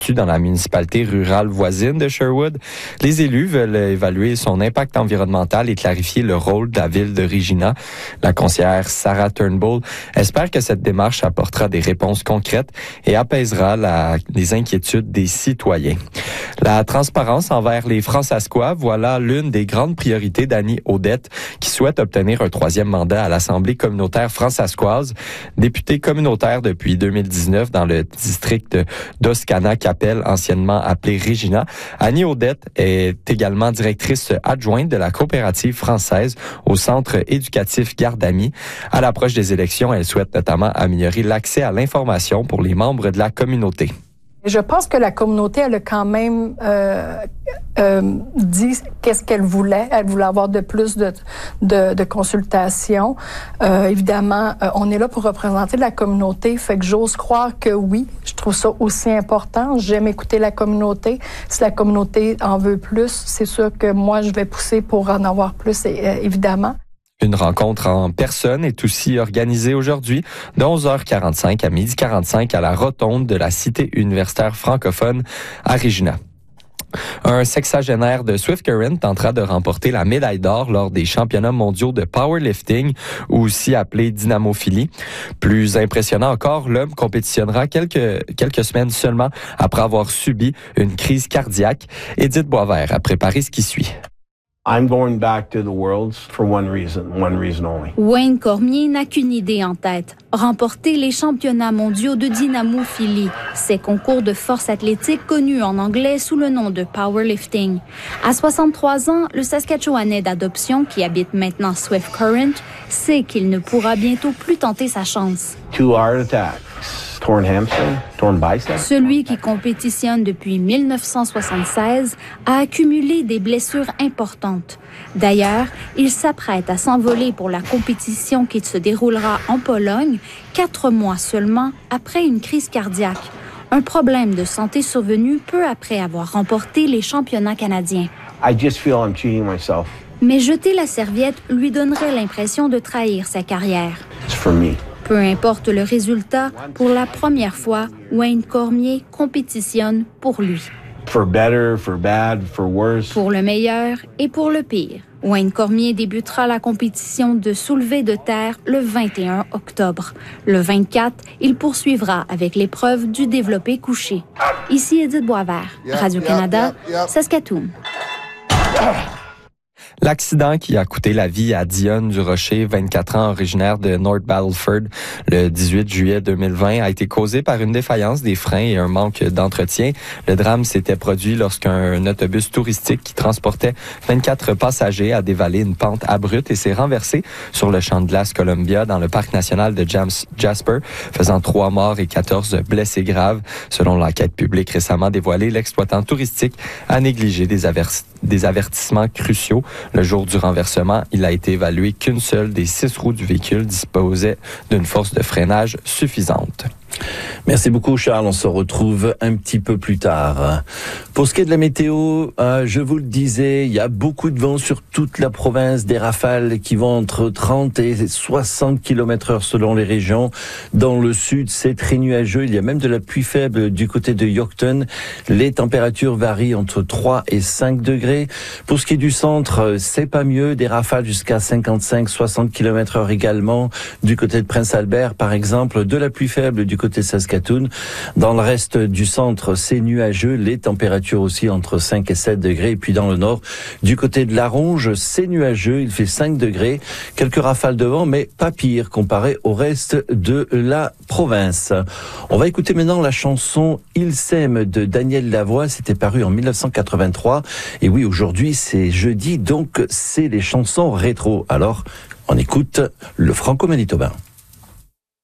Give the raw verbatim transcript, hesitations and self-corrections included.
dans la municipalité rurale voisine de Sherwood. Les élus veulent évaluer son impact environnemental et clarifier le rôle de la ville de Regina. La conseillère Sarah Turnbull espère que cette démarche apportera des réponses concrètes et apaisera la, les inquiétudes des citoyens. La transparence envers les Fransaskois, voilà l'une des grandes priorités d'Annie Audette, qui souhaite obtenir un troisième mandat à l'Assemblée communautaire fransaskoise. Députée communautaire depuis deux mille dix-neuf dans le district d'Oscana-Capelle, anciennement appelée Regina, Annie Audette est également directrice adjointe de la coopérative française au centre éducatif Gardami. À l'approche des élections, elle souhaite notamment améliorer l'accès à l'information pour les membres de la communauté. Je pense que la communauté, elle a quand même euh, euh, dit qu'est-ce qu'elle voulait. Elle voulait avoir de plus de, de, de consultations. Euh, évidemment, euh, on est là pour représenter la communauté, fait que j'ose croire que oui, je trouve ça aussi important. J'aime écouter la communauté. Si la communauté en veut plus, c'est sûr que moi, je vais pousser pour en avoir plus, euh, évidemment. Une rencontre en personne est aussi organisée aujourd'hui de onze heures quarante-cinq à midi quarante-cinq à la rotonde de la Cité universitaire francophone à Regina. Un sexagénaire de Swift Current tentera de remporter la médaille d'or lors des championnats mondiaux de powerlifting, ou aussi appelé dynamophilie. Plus impressionnant encore, l'homme compétitionnera quelques, quelques semaines seulement après avoir subi une crise cardiaque. Édith Boisvert a préparé ce qui suit. I'm going back to the Worlds for one reason, one reason only. Wayne Cormier n'a qu'une idée en tête, remporter les championnats mondiaux de dynamophilie, ces concours de force athlétique connus en anglais sous le nom de powerlifting. À soixante-trois ans, le Saskatchewanais d'adoption, qui habite maintenant Swift Current, sait qu'il ne pourra bientôt plus tenter sa chance. Two heart attacks. Torn hamstring, torn bicep. Celui qui compétitionne depuis mille neuf cent soixante-seize a accumulé des blessures importantes. D'ailleurs, il s'apprête à s'envoler pour la compétition qui se déroulera en Pologne, quatre mois seulement après une crise cardiaque. Un problème de santé survenu peu après avoir remporté les championnats canadiens. I just feel I'm cheating myself. Mais jeter la serviette lui donnerait l'impression de trahir sa carrière. It's for me. Peu importe le résultat, pour la première fois, Wayne Cormier compétitionne pour lui. For better, for bad, for worse. Pour le meilleur et pour le pire. Wayne Cormier débutera la compétition de soulevé de terre le vingt et un octobre. Le vingt-quatre, il poursuivra avec l'épreuve du développé couché. Ici Édith Boisvert, Radio-Canada, Saskatoon. L'accident qui a coûté la vie à Dionne Durocher, vingt-quatre ans, originaire de North Battleford, le dix-huit juillet deux mille vingt, a été causé par une défaillance des freins et un manque d'entretien. Le drame s'était produit lorsqu'un autobus touristique qui transportait vingt-quatre passagers a dévalé une pente abrupte et s'est renversé sur le champ de glace Columbia dans le parc national de Jasper, faisant trois morts et quatorze blessés graves. Selon l'enquête publique récemment dévoilée, l'exploitant touristique a négligé des, aver- des avertissements cruciaux. Le jour du renversement, il a été évalué qu'une seule des six roues du véhicule disposait d'une force de freinage suffisante. Merci beaucoup Charles, on se retrouve un petit peu plus tard. Pour ce qui est de la météo, euh, je vous le disais, il y a beaucoup de vent sur toute la province, des rafales qui vont entre trente et soixante kilomètres heure selon les régions. Dans le sud, c'est très nuageux, il y a même de la pluie faible du côté de Yorkton. Les températures varient entre trois et cinq degrés. Pour ce qui est du centre, c'est pas mieux, des rafales jusqu'à cinquante-cinq à soixante kilomètres heure également. Du côté de Prince Albert, par exemple, de la pluie faible du côté Saskatoon. Dans le reste du centre, c'est nuageux, les températures aussi entre cinq et sept degrés. Et puis dans le nord, du côté de la Ronge, c'est nuageux, il fait cinq degrés. Quelques rafales de vent, mais pas pire comparé au reste de la province. On va écouter maintenant la chanson Il s'aime de Daniel Lavoie. C'était paru en mille neuf cent quatre-vingt-trois. Et oui, aujourd'hui, c'est jeudi, donc c'est les chansons rétro. Alors, on écoute le franco-manitobain.